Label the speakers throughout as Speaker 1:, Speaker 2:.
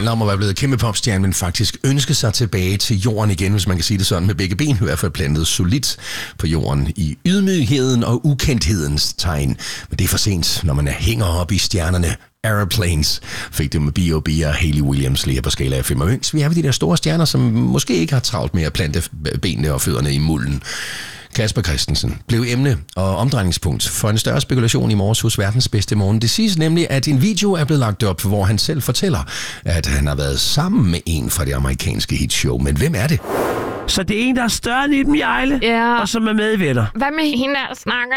Speaker 1: handler om at være blevet kæmpe popstjerne, men faktisk ønske sig tilbage til jorden igen, hvis man kan sige det sådan, med begge ben i hvert fald plantet solidt på jorden i ydmygheden og ukenthedens tegn. Men det er for sent, når man hænger op i stjernerne. Aeroplanes fik det med B.O.B. og Hayley Williams lige på skala af 5 og yngst. Vi har de der store stjerner, som måske ikke har travlt med at plante benene og fødderne i mulden. Casper Christensen blev emne og omdrejningspunkt for en større spekulation i morges hos Verdens Bedste Morgen. Det siges nemlig, at en video er blevet lagt op, hvor han selv fortæller, at han har været sammen med en fra det amerikanske hitshow. Men hvem er det?
Speaker 2: Så det er en, der er større end Iben Hjejle, og som er med i Venner.
Speaker 3: Hvad med hende, der snakker?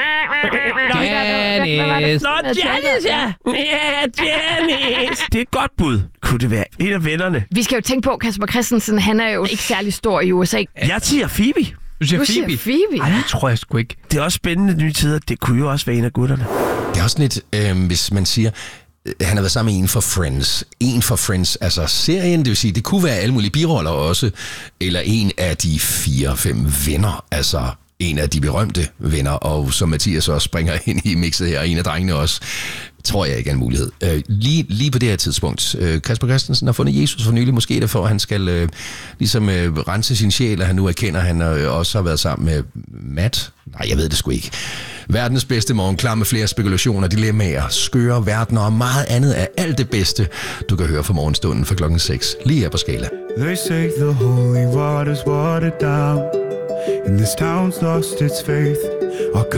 Speaker 2: Janice! Nå, Janice, ja! Ja, Janice! Det er et godt bud. Kunne det være en af vennerne?
Speaker 3: Vi skal jo tænke på, Casper Christensen, han er jo ikke særlig stor i USA.
Speaker 2: Jeg siger Phoebe.
Speaker 4: Du siger Phoebe?
Speaker 3: Ej,
Speaker 4: det tror jeg sgu ikke.
Speaker 2: Det er også spændende nye tider. Det kunne jo også være en af gutterne.
Speaker 1: Det er også lidt, hvis man siger... Han har været sammen med en for Friends. En for Friends, altså serien, det vil sige, det kunne være alle mulige biroller også, eller en af de 4-5 venner, altså en af de berømte venner, og som Mathias også springer ind i mixet her, og en af drengene også, tror jeg ikke er en mulighed. Lige på det her tidspunkt, Casper Christensen har fundet Jesus for nylig, måske derfor, at han skal rense sin sjæl, og han nu erkender, at han også har været sammen med Matt. Nej, jeg ved det sgu ikke. Verdens Bedste Morgen, klar med flere spekulationer, dilemmaer, skøre verdener og meget andet af alt det bedste, du kan høre fra morgenstunden fra klokken 6, lige her på Skala.
Speaker 5: They say the holy water's watered down, and this town's lost its faith.